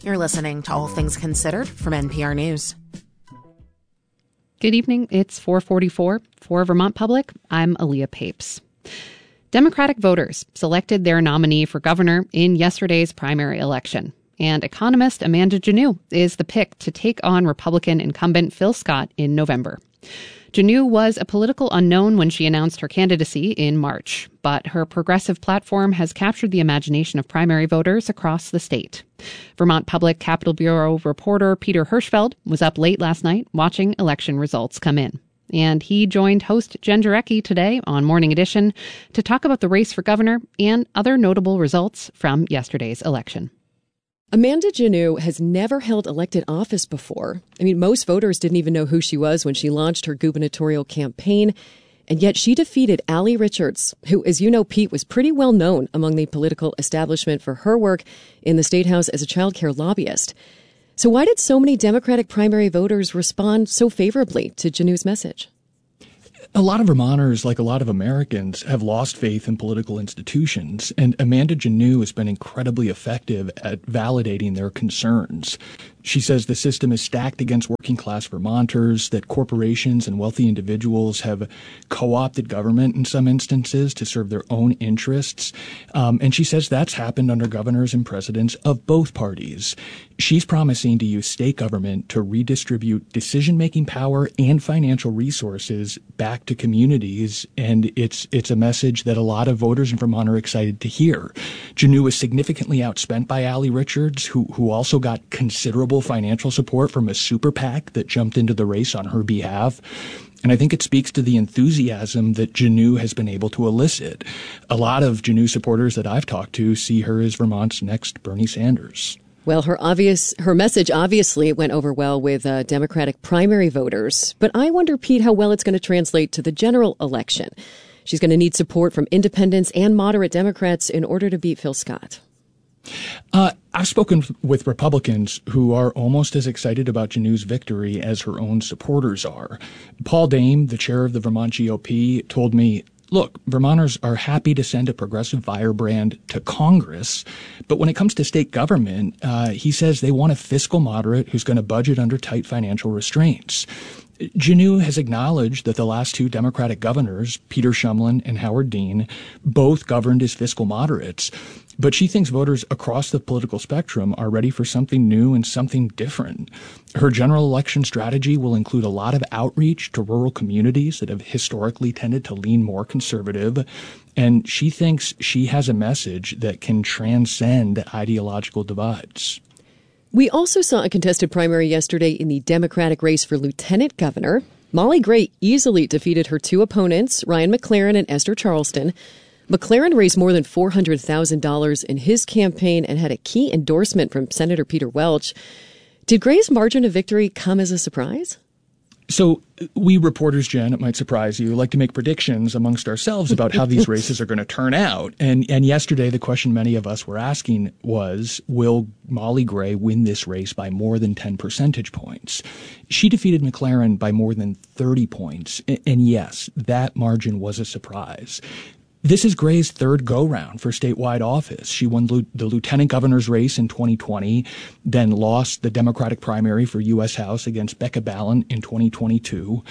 You're listening to All Things Considered from NPR News. Good evening. It's 4:44. For Vermont Public, I'm Aaliyah Papes. Democratic voters selected their nominee for governor in yesterday's primary election. And economist Amanda Janneau is the pick to take on Republican incumbent Phil Scott in November. Janneau was a political unknown when she announced her candidacy in March, but her progressive platform has captured the imagination of primary voters across the state. Vermont Public Capitol Bureau reporter Peter Hirschfeld was up late last night watching election results come in. And he joined host Jen Jarecki today on Morning Edition to talk about the race for governor and other notable results from yesterday's election. Amanda Janneau has never held elected office before. I mean, most voters didn't even know who she was when she launched her gubernatorial campaign. And yet she defeated Allie Richards, who, as you know, Pete, was pretty well known among the political establishment for her work in the State House as a child care lobbyist. So why did so many Democratic primary voters respond so favorably to Janneau's message? A lot of Vermonters, like a lot of Americans, have lost faith in political institutions, and Amanda Janneau has been incredibly effective at validating their concerns. She says the system is stacked against working-class Vermonters, that corporations and wealthy individuals have co-opted government in some instances to serve their own interests. And she says that's happened under governors and presidents of both parties. She's promising to use state government to redistribute decision-making power and financial resources back to communities, and it's a message that a lot of voters in Vermont are excited to hear. Janneau was significantly outspent by Allie Richards, who also got considerable financial support from a super PAC that jumped into the race on her behalf. And I think it speaks to the enthusiasm that Janneau has been able to elicit. A lot of Janneau supporters that I've talked to see her as Vermont's next Bernie Sanders. Well, her message obviously went over well with Democratic primary voters. But I wonder, Pete, how well it's going to translate to the general election. She's going to need support from independents and moderate Democrats in order to beat Phil Scott. I've spoken with Republicans who are almost as excited about Janneau's victory as her own supporters are. Paul Dame, the chair of the Vermont GOP, told me, look, Vermonters are happy to send a progressive firebrand to Congress, but when it comes to state government, he says they want a fiscal moderate who's going to budget under tight financial restraints. Janneau has acknowledged that the last two Democratic governors, Peter Shumlin and Howard Dean, both governed as fiscal moderates. But she thinks voters across the political spectrum are ready for something new and something different. Her general election strategy will include a lot of outreach to rural communities that have historically tended to lean more conservative. And she thinks she has a message that can transcend ideological divides. We also saw a contested primary yesterday in the Democratic race for lieutenant governor. Molly Gray easily defeated her two opponents, Ryan McLaren and Esther Charleston. McLaren raised more than $400,000 in his campaign and had a key endorsement from Senator Peter Welch. Did Gray's margin of victory come as a surprise? So we reporters, Jen, it might surprise you, like to make predictions amongst ourselves about how these races are going to turn out. And yesterday, the question many of us were asking was, will Molly Gray win this race by more than 10 percentage points? She defeated McLaren by more than 30 points. And yes, that margin was a surprise. This is Gray's third go-round for statewide office. She won the lieutenant governor's race in 2020, then lost the Democratic primary for U.S. House against Becca Balint in 2022.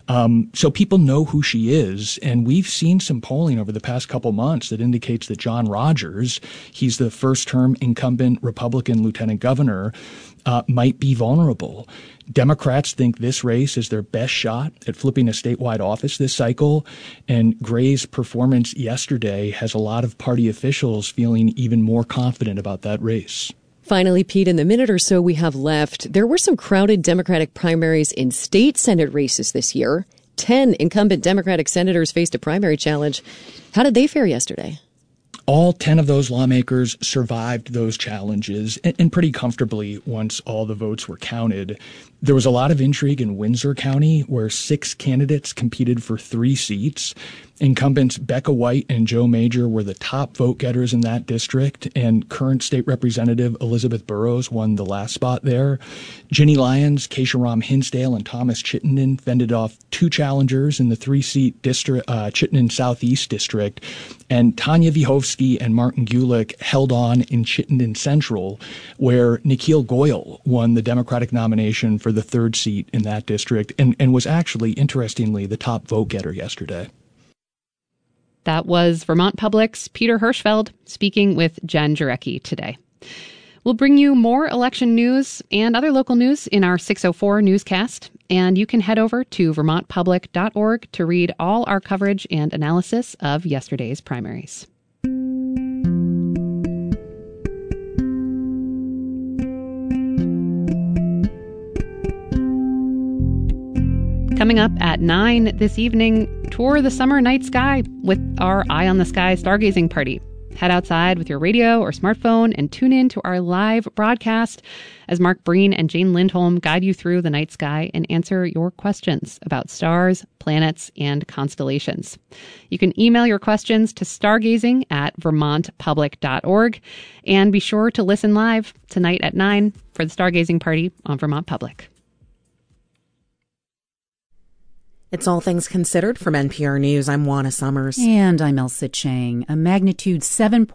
So people know who she is, and we've seen some polling over the past couple months that indicates that John Rogers, he's the first-term incumbent Republican lieutenant governor, might be vulnerable. Democrats think this race is their best shot at flipping a statewide office this cycle, and Gray's performance yesterday has a lot of party officials feeling even more confident about that race. Finally, Pete, in the minute or so we have left, there were some crowded Democratic primaries in state Senate races this year. 10 incumbent Democratic senators faced a primary challenge. How did they fare yesterday? All 10 of those lawmakers survived those challenges and pretty comfortably once all the votes were counted. There was a lot of intrigue in Windsor County, where 6 candidates competed for 3 seats. Incumbents Becca White and Joe Major were the top vote getters in that district, and current state representative Elizabeth Burrows won the last spot there. Ginny Lyons, Keisha Ram Hinsdale, and Thomas Chittenden fended off 2 challengers in the 3-seat district, Chittenden Southeast District, and Tanya Vyhovsky and Martin Gulick held on in Chittenden Central, where Nikhil Goyal won the Democratic nomination for the 3rd seat in that district and was actually, interestingly, the top vote getter yesterday. That was Vermont Public's Peter Hirschfeld speaking with Jen Jarecki today. We'll bring you more election news and other local news in our 6:04 newscast, and you can head over to vermontpublic.org to read all our coverage and analysis of yesterday's primaries. Coming up at 9 this evening, tour the summer night sky with our Eye on the Sky stargazing party. Head outside with your radio or smartphone and tune in to our live broadcast as Mark Breen and Jane Lindholm guide you through the night sky and answer your questions about stars, planets, and constellations. You can email your questions to stargazing@vermontpublic.org, and be sure to listen live tonight at 9 for the stargazing party on Vermont Public. It's All Things Considered from NPR News. I'm Juana Summers. And I'm Elsa Chang. A magnitude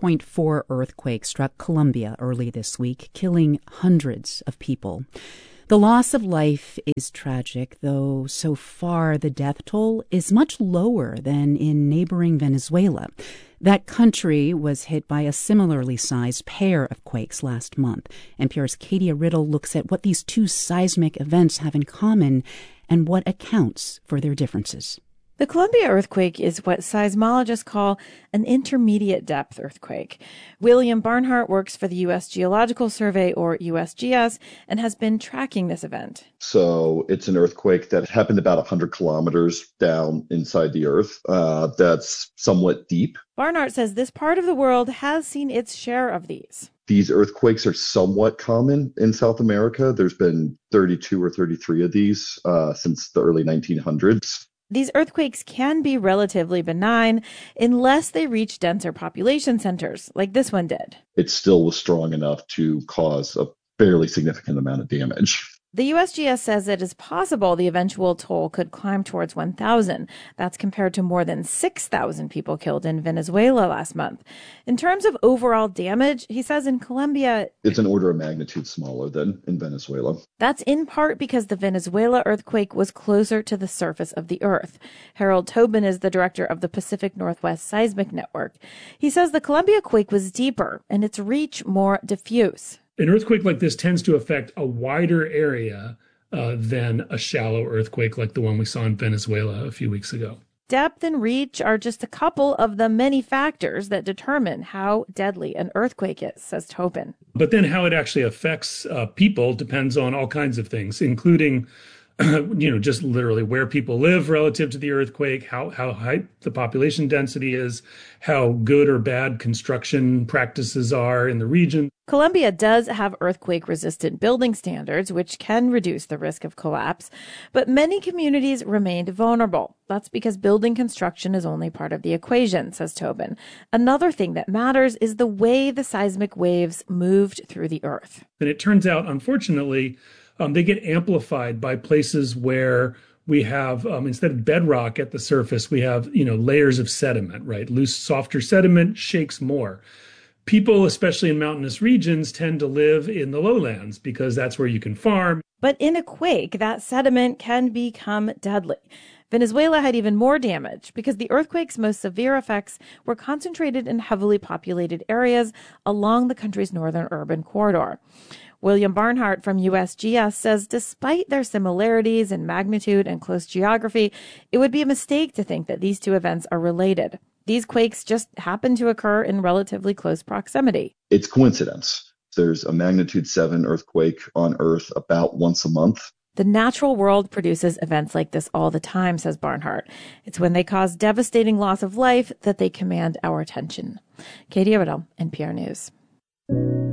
7.4 earthquake struck Colombia early this week, killing hundreds of people. The loss of life is tragic, though so far the death toll is much lower than in neighboring Venezuela. That country was hit by a similarly sized pair of quakes last month. NPR's Katia Riddle looks at what these 2 seismic events have in common and what accounts for their differences. The Colombia earthquake is what seismologists call an intermediate depth earthquake. William Barnhart works for the U.S. Geological Survey, or USGS, and has been tracking this event. So it's an earthquake that happened about 100 kilometers down inside the earth. That's somewhat deep. Barnhart says this part of the world has seen its share of these. These earthquakes are somewhat common in South America. There's been 32 or 33 of these since the early 1900s. These earthquakes can be relatively benign unless they reach denser population centers, like this one did. It still was strong enough to cause a fairly significant amount of damage. The USGS says it is possible the eventual toll could climb towards 1,000. That's compared to more than 6,000 people killed in Venezuela last month. In terms of overall damage, he says in Colombia, it's an order of magnitude smaller than in Venezuela. That's in part because the Venezuela earthquake was closer to the surface of the earth. Harold Tobin is the director of the Pacific Northwest Seismic Network. He says the Colombia quake was deeper and its reach more diffuse. An earthquake like this tends to affect a wider area than a shallow earthquake like the one we saw in Venezuela a few weeks ago. Depth and reach are just a couple of the many factors that determine how deadly an earthquake is, says Tobin. But then how it actually affects people depends on all kinds of things, including just literally where people live relative to the earthquake, how high the population density is, how good or bad construction practices are in the region. Colombia does have earthquake-resistant building standards, which can reduce the risk of collapse, but many communities remained vulnerable. That's because building construction is only part of the equation, says Tobin. Another thing that matters is the way the seismic waves moved through the earth. And it turns out, unfortunately, they get amplified by places where we have, instead of bedrock at the surface, we have, layers of sediment, right? Loose, softer sediment shakes more. People, especially in mountainous regions, tend to live in the lowlands because that's where you can farm. But in a quake, that sediment can become deadly. Venezuela had even more damage because the earthquake's most severe effects were concentrated in heavily populated areas along the country's northern urban corridor. William Barnhart from USGS says despite their similarities in magnitude and close geography, it would be a mistake to think that these 2 events are related. These quakes just happen to occur in relatively close proximity. It's coincidence. There's a magnitude 7 earthquake on Earth about once a month. The natural world produces events like this all the time, says Barnhart. It's when they cause devastating loss of life that they command our attention. Katia Riddle, NPR News.